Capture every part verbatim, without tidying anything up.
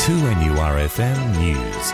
two N U R F M News.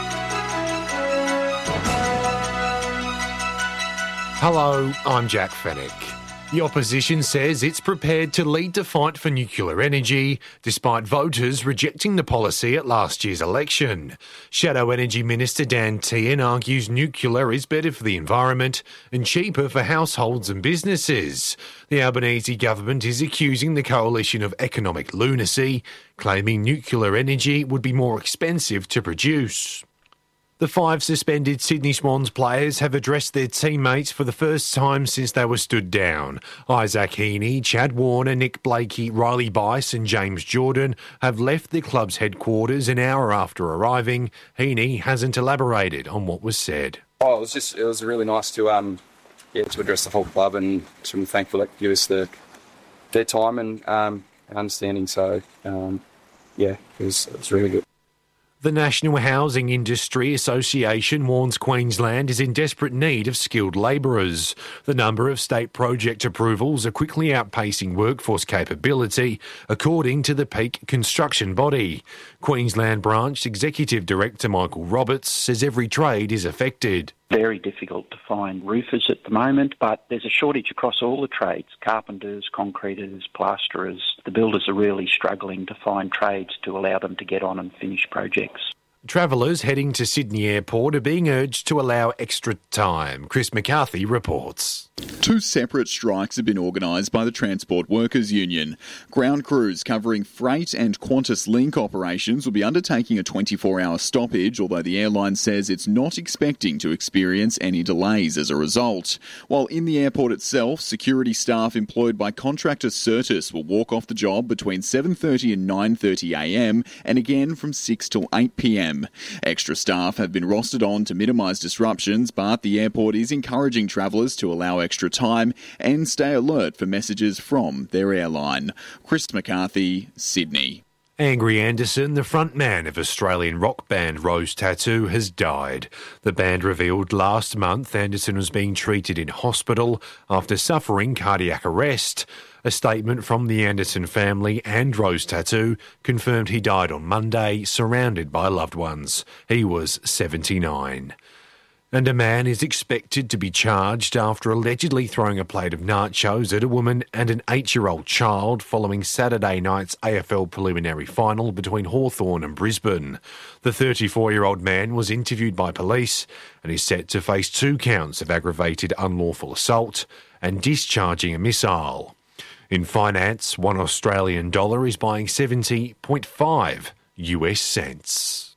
Hello, I'm Jack Fennick. The opposition says it's prepared to lead the fight for nuclear energy, despite voters rejecting the policy at last year's election. Shadow Energy Minister Dan Tehan argues nuclear is better for the environment and cheaper for households and businesses. The Albanese government is accusing the coalition of economic lunacy, claiming nuclear energy would be more expensive to produce. The five suspended Sydney Swans players have addressed their teammates for the first time since they were stood down. Isaac Heaney, Chad Warner, Nick Blakey, Riley Bice and James Jordan have left the club's headquarters an hour after arriving. Heaney hasn't elaborated on what was said. Oh, it was just it was really nice to um yeah to address the whole club, and I'm thankful that give us the their time and um understanding. So um yeah, it was it was really good. The National Housing Industry Association warns Queensland is in desperate need of skilled labourers. The number of state project approvals are quickly outpacing workforce capability, according to the peak construction body. Queensland Branch Executive Director Michael Roberts says every trade is affected. Very difficult to find roofers at the moment, but there's a shortage across all the trades, carpenters, concreters, plasterers. The builders are really struggling to find trades to allow them to get on and finish projects. Travellers heading to Sydney Airport are being urged to allow extra time. Chris McCarthy reports. Two separate strikes have been organised by the Transport Workers Union. Ground crews covering freight and Qantas Link operations will be undertaking a twenty-four hour stoppage, although the airline says it's not expecting to experience any delays as a result. While in the airport itself, security staff employed by contractor Certis will walk off the job between seven thirty and nine thirty a m and again from six till eight p m. Extra staff have been rostered on to minimise disruptions, but the airport is encouraging travellers to allow extra time and stay alert for messages from their airline. Chris McCarthy, Sydney. Angry Anderson, the frontman of Australian rock band Rose Tattoo, has died. The band revealed last month Anderson was being treated in hospital after suffering cardiac arrest. A statement from the Anderson family and Rose Tattoo confirmed he died on Monday, surrounded by loved ones. He was seventy-nine. And a man is expected to be charged after allegedly throwing a plate of nachos at a woman and an eight-year-old child following Saturday night's A F L preliminary final between Hawthorn and Brisbane. The thirty-four-year-old man was interviewed by police and is set to face two counts of aggravated unlawful assault and discharging a missile. In finance, one Australian dollar is buying seventy point five U S cents.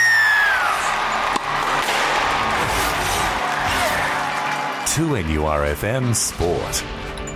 two N U R F M Sport.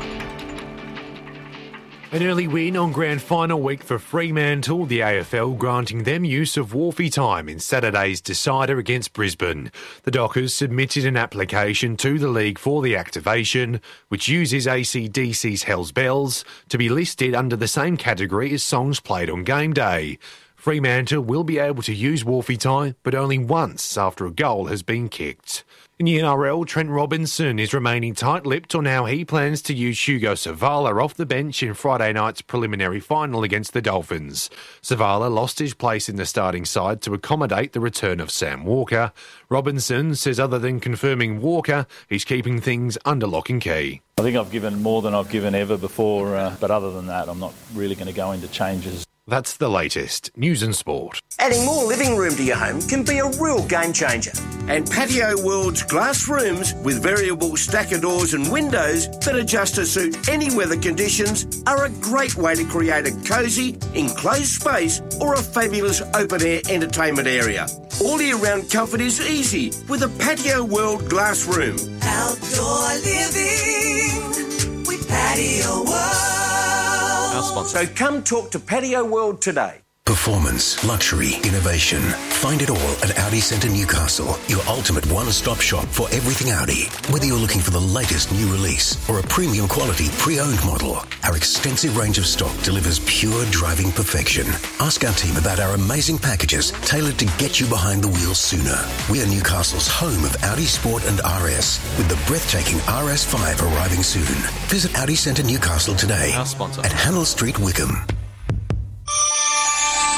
An early win on grand final week for Fremantle, the A F L granting them use of Wharfie time in Saturday's decider against Brisbane. The Dockers submitted an application to the league for the activation, which uses A C D C's Hells Bells to be listed under the same category as songs played on game day. Fremantle will be able to use Wharfie time, but only once after a goal has been kicked. In the N R L, Trent Robinson is remaining tight-lipped on how he plans to use Hugo Savala off the bench in Friday night's preliminary final against the Dolphins. Savala lost his place in the starting side to accommodate the return of Sam Walker. Robinson says other than confirming Walker, he's keeping things under lock and key. I think I've given more than I've given ever before, uh, but other than that, I'm not really going to go into changes. That's the latest News and Sport. Adding more living room to your home can be a real game changer. And Patio World's glass rooms with variable stacker doors and windows that adjust to suit any weather conditions are a great way to create a cosy, enclosed space or a fabulous open-air entertainment area. All year-round comfort is easy with a Patio World glass room. Outdoor living with Patio World. So come talk to Patio World today. Performance, luxury, innovation. Find it all at Audi Centre Newcastle, your ultimate one-stop shop for everything Audi. Whether you're looking for the latest new release or a premium quality pre-owned model, our extensive range of stock delivers pure driving perfection. Ask our team about our amazing packages tailored to get you behind the wheel sooner. We are Newcastle's home of Audi Sport and R S, with the breathtaking R S five arriving soon. Visit Audi Centre Newcastle today Our sponsor. at Hannell Street, Wickham.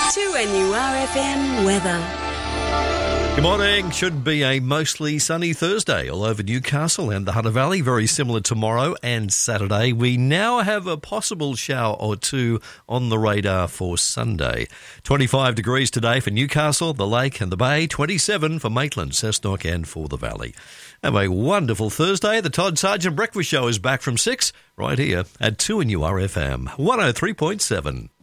two N U R F M weather. Good morning. Should be a mostly sunny Thursday all over Newcastle and the Hunter Valley. Very similar tomorrow and Saturday. We now have a possible shower or two on the radar for Sunday. twenty-five degrees today for Newcastle, the Lake and the Bay. twenty-seven for Maitland, Cessnock and for the Valley. Have a wonderful Thursday. The Todd Sargent Breakfast Show is back from six right here at two N U R F M one oh three point seven.